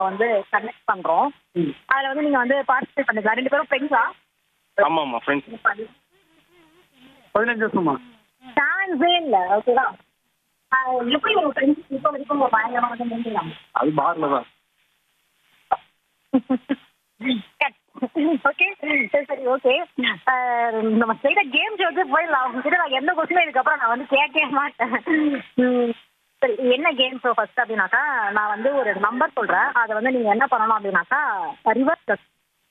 வந்து கனெக்ட் பண்றோம். அதுல வந்து நீங்க வந்து பார்ட்டிசிபேட் பண்ணிக்கலாம். 2 பேரும் ஃப்ரெண்ட்ஸா? ஆமா ஆமா ஃப்ரெண்ட்ஸ். 15 வருஷமா? சான்ஸே இல்ல. ஓகேவா? எப்படி உங்க ஃப்ரெண்ட்ஸ் இப்போ வரைக்கும் பயங்கரமா வந்து நின்றுலாம்? அது பார்ல தான். ஓகே சரி ஓகே. நம்ம ஸ்ட்ரைட்டா கேம் ஷோக்கு போயிடலாம். உங்ககிட்ட நான் எந்த கொஸ்டினும் இதுக்கப்புறம் நான் வந்து கேட்கவே மாட்டேன். சரி என்ன கேம் ஷோ ஃபர்ஸ்ட் அப்படின்னாக்கா நான் வந்து ஒரு நம்பர் சொல்றேன். அதை வந்து நீங்க என்ன பண்ணணும் அப்படின்னாக்கா ரிவர்ஸ்.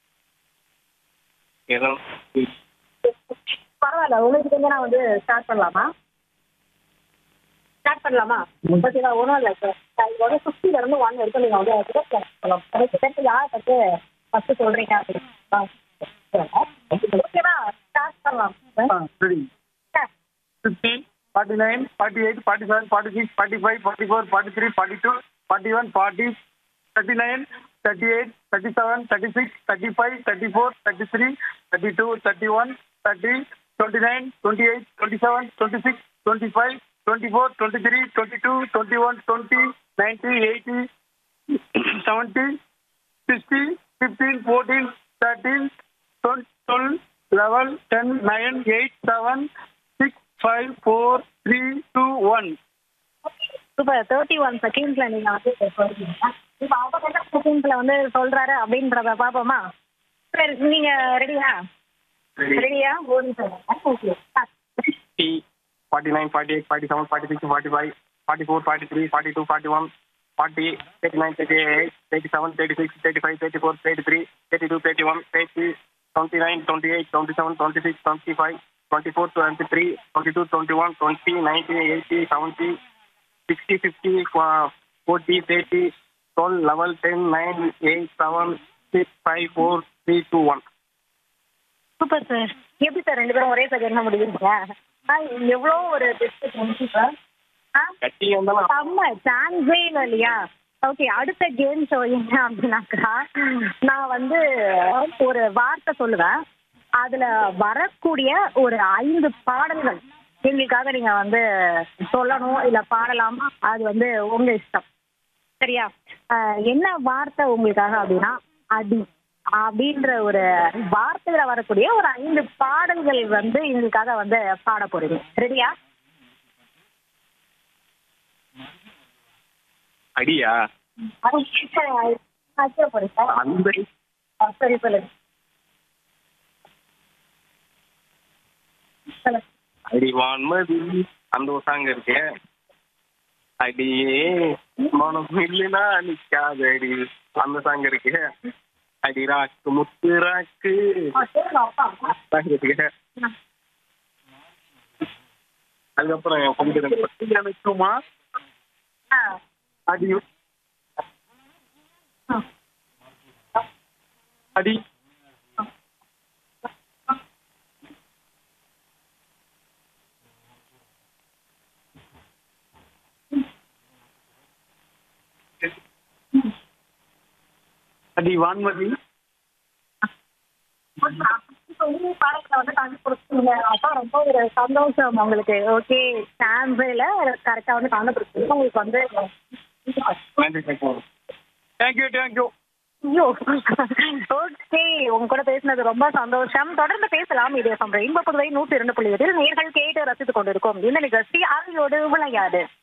ஏதோ பரவாயில்ல உங்களுக்கு வந்து நான் வந்து ஸ்டார்ட் பண்ணலாமா? ஸ்டார்ட் பண்ணலாமா? ஓகேவா? ஒன்றும் இல்லை சார். இதோட 50 இருந்து 1 வரைக்கும் நீங்கள் வந்து ரிவர்ஸ் பண்ணலாம். அதுக்கு யார் பற்றி ஃபர்ஸ்ட் சொல்றீங்க அப்படின்னா ஓகேவா? ஸ்டார்ட் பண்ணலாம். சரி. 50, 49, 48, 47, 46, 45, 44, 43, 42, 41, 40, 39, 38, 37, 36, 35, 34, 33, 32, 31, 30, 29, 28, 27, 26, 25, 24, 23, 22, 21, 20, 90, 80, 70, 60, 15, 14, 13, 12, 11, 10, 9, 8, 7, 6, 5, 4, 3, 2, 1. சூப்பர். 31 செகண்ட்ஸ்ல நீங்க வந்து சொல்றீங்க. இப்போ அவர் என்ன செகண்ட்ஸ்ல வந்து சொல்றாரு அப்படின்றத பார்ப்போமா? சரி நீங்க ரெடியா? ரெடியா? ஓடி சொல்லுங்க. ஓகே 49, 48, 47, 46, 45, 44, 43, 42, 41, 40, 39, 38, 37, 36, 35, 34, 33, 32, 31, 30, 29, 28, 27, 26, 25, 24, 23, 22, 21, 20, 19, 80, 70, 60, 50, 40, 30, 12, 11, 10, 9, 8, 7, 6, 5, 4, 3, 2, 1. Super sir. எப்படி சார் 2 பேரும் ஒரே செகண்ட்ல முடியுங்க? எவ்வளோ ஒரு பெஸ்ட் சார். கட்டி வந்தாலும் செம்ம சான்ஸே இல்லை இல்லையா? ஓகே அடுத்த கேம் ஷோ என்ன அப்படின்னாக்கா நான் வந்து ஒரு வார்த்தை சொல்லுவேன். அதுல வரக்கூடிய ஒரு 5 பாடல்கள் எங்களுக்காக நீங்க வந்து சொல்லணும் இல்ல பாடலாம். அது வந்து உங்க இஷ்டம். சரியா? என்ன வார்த்தை உங்களுக்காக அப்படின்னா அடி அப்படின்ற ஒரு வார்த்தையில வரக்கூடிய ஒரு 5 பாடல்கள் வந்து எங்களுக்காக வந்து பாட போறீங்க. ரெடியா? அடியா போறேன் சார். அந்த சரி சொல்லுங்க. அடி வான்மதி அந்த ஒரு சாங் இருக்கு. அடியே மனம் இல்லைனா நிக்காதடி அந்த சாங் இருக்கு. அடி ராக்கு முத்து ராக்கு சாங் இருக்கு. அதுக்கப்புறம் கொஞ்சம் எனக்குமா அடி அடி அடி வான்மதி. பாடல்களை வந்து கண்டுபிடிச்சிங்க. அப்ப ரொம்ப ஒரு சந்தோஷம் உங்களுக்கு. ஓகே சாம்பிள் கரெக்டா வந்து கண்டுபிடிச்சிங்க. உங்களுக்கு வந்து நன்றி தேங்க்யூ தேங்க்யூ. ஐயோ ஓகே உங்க கூட பேசினது ரொம்ப சந்தோஷம். தொடர்ந்து பேசலாம். இது ரெயின்போ புதுவை 102.7 நேர்கள் கேட்டு ரசித்துக் கொண்டிருக்கும் இந்த நிகழ்ச்சி அவையோடு விளையாடு.